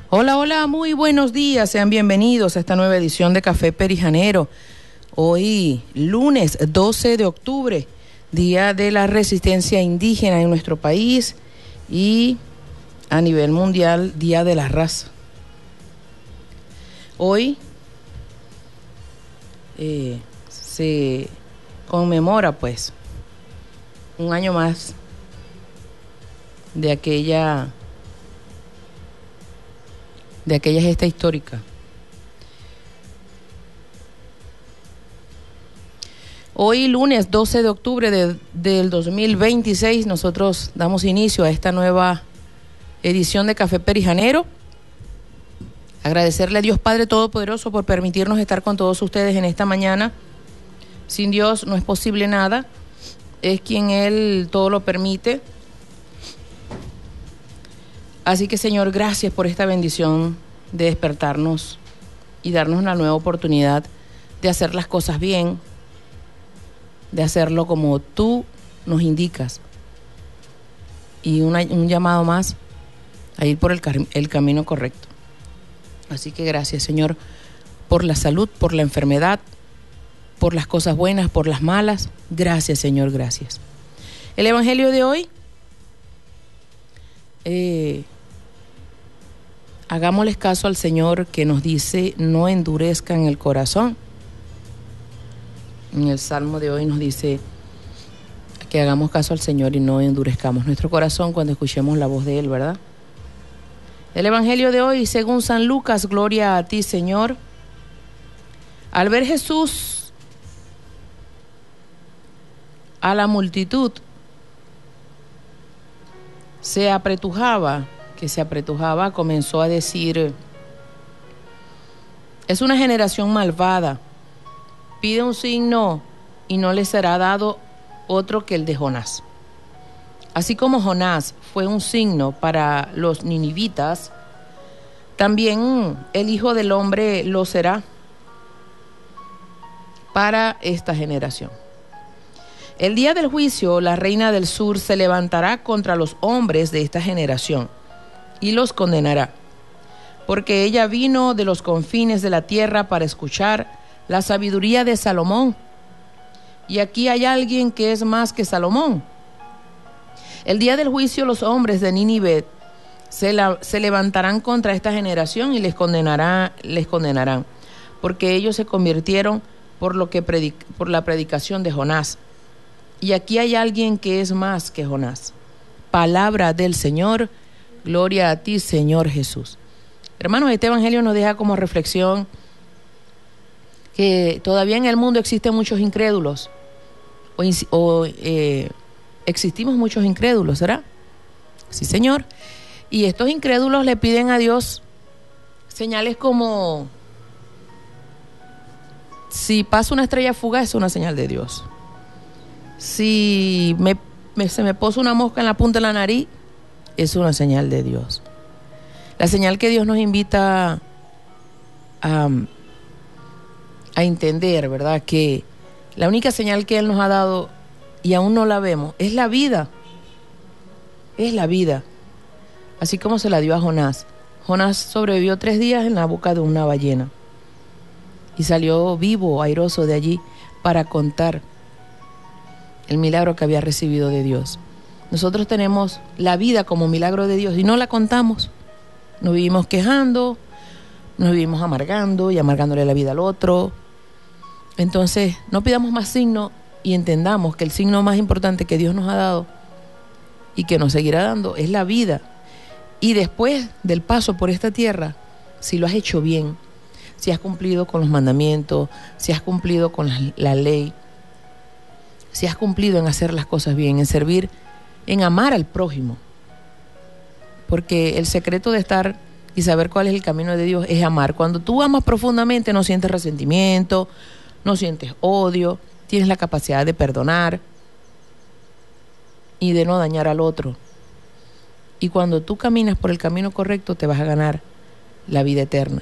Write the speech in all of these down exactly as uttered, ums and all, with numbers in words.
Hola, hola, muy buenos días, sean bienvenidos a esta nueva edición de Café Perijanero. Hoy, lunes doce de octubre, Día de la Resistencia Indígena en nuestro país y a nivel mundial, Día de la Raza. Hoy eh, se conmemora, pues, un año más de aquella... de aquella gesta histórica. Hoy, lunes doce de octubre de, del dos mil veintiséis, nosotros damos inicio a esta nueva edición de Café Perijanero. Agradecerle a Dios Padre Todopoderoso por permitirnos estar con todos ustedes en esta mañana. Sin Dios no es posible nada. Es quien Él todo lo permite. Así que, Señor, gracias por esta bendición de despertarnos y darnos la nueva oportunidad de hacer las cosas bien, de hacerlo como tú nos indicas. Y una, un llamado más a ir por el, el camino correcto. Así que gracias, Señor, por la salud, por la enfermedad, por las cosas buenas, por las malas. Gracias, Señor, gracias. El Evangelio de hoy... Eh, Hagámosles caso al Señor que nos dice, no endurezcan el corazón. En el Salmo de hoy nos dice que hagamos caso al Señor y no endurezcamos nuestro corazón cuando escuchemos la voz de Él, ¿verdad? El Evangelio de hoy, según San Lucas, gloria a ti, Señor. Al ver Jesús a la multitud, se apretujaba, que se apretujaba, comenzó a decir: es una generación malvada, pide un signo y no le será dado otro que el de Jonás. Así como Jonás fue un signo para los ninivitas, también el Hijo del Hombre lo será para esta generación. El día del juicio, la reina del sur se levantará contra los hombres de esta generación y los condenará, porque ella vino de los confines de la tierra para escuchar la sabiduría de Salomón. Y aquí hay alguien que es más que Salomón. El día del juicio los hombres de Nínive se, la, se levantarán contra esta generación y les, condenará, les condenarán, porque ellos se convirtieron por, lo que predic, por la predicación de Jonás. Y aquí hay alguien que es más que Jonás. Palabra del Señor. Gloria a ti, Señor Jesús. Hermanos, este evangelio nos deja como reflexión que todavía en el mundo existen muchos incrédulos, o, o eh, existimos muchos incrédulos, ¿será? Sí, Señor. Y estos incrédulos le piden a Dios señales como: si pasa una estrella fugaz, es una señal de Dios. Si me, me, se me posa una mosca en la punta de la nariz, es una señal de Dios. La señal que Dios nos invita a, a entender, ¿verdad? Que la única señal que Él nos ha dado y aún no la vemos es la vida. Es la vida. Así como se la dio a Jonás. Jonás sobrevivió tres días en la boca de una ballena y salió vivo, airoso de allí para contar el milagro que había recibido de Dios. Nosotros tenemos la vida como milagro de Dios y no la contamos. Nos vivimos quejando, nos vivimos amargando y amargándole la vida al otro. Entonces, no pidamos más signo y entendamos que el signo más importante que Dios nos ha dado y que nos seguirá dando es la vida. Y después del paso por esta tierra, si lo has hecho bien, si has cumplido con los mandamientos, si has cumplido con la, la ley, si has cumplido en hacer las cosas bien, en servir, en amar al prójimo, porque el secreto de estar y saber cuál es el camino de Dios es amar. Cuando tú amas profundamente, no sientes resentimiento, no sientes odio, tienes la capacidad de perdonar y de no dañar al otro. Y cuando tú caminas por el camino correcto, te vas a ganar la vida eterna.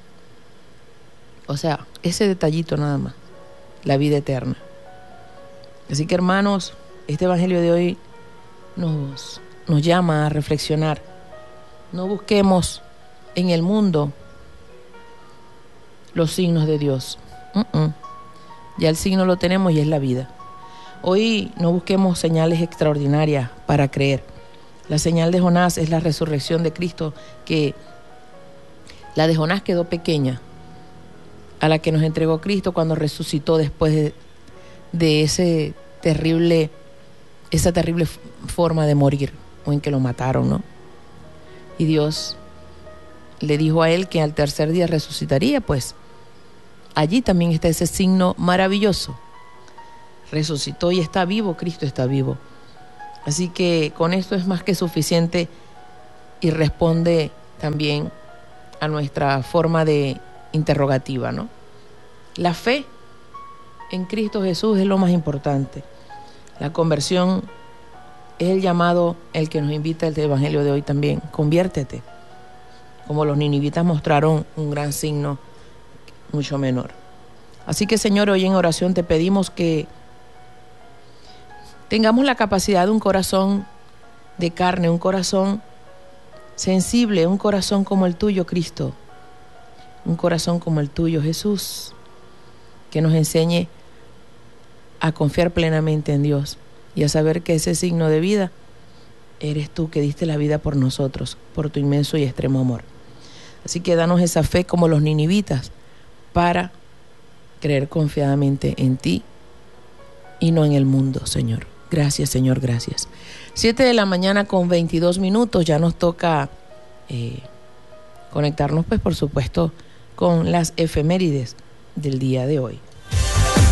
O sea, ese detallito nada más, la vida eterna. Así que, hermanos, este evangelio de hoy nos, nos llama a reflexionar. No busquemos en el mundo los signos de Dios. Uh-uh. Ya el signo lo tenemos y es la vida. Hoy no busquemos señales extraordinarias para creer. La señal de Jonás es la resurrección de Cristo, que la de Jonás quedó pequeña a la que nos entregó Cristo cuando resucitó después de, de ese terrible, esa terrible forma de morir, o en que lo mataron, ¿no? Y Dios le dijo a él que al tercer día resucitaría, pues allí también está ese signo maravilloso. Resucitó y está vivo, Cristo está vivo. Así que con esto es más que suficiente y responde también a nuestra forma de interrogativa, ¿no? La fe en Cristo Jesús es lo más importante. La conversión es el llamado, el que nos invita el Evangelio de hoy también. Conviértete. Como los ninivitas mostraron un gran signo mucho menor. Así que, Señor, hoy en oración te pedimos que tengamos la capacidad de un corazón de carne, un corazón sensible, un corazón como el tuyo, Cristo, un corazón como el tuyo, Jesús, que nos enseñe a confiar plenamente en Dios y a saber que ese signo de vida eres tú, que diste la vida por nosotros, por tu inmenso y extremo amor. Así que danos esa fe como los ninivitas para creer confiadamente en ti y no en el mundo, Señor. Gracias, Señor, gracias. Siete de la mañana con veintidós minutos, ya nos toca eh, conectarnos, pues por supuesto, con las efemérides del día de hoy.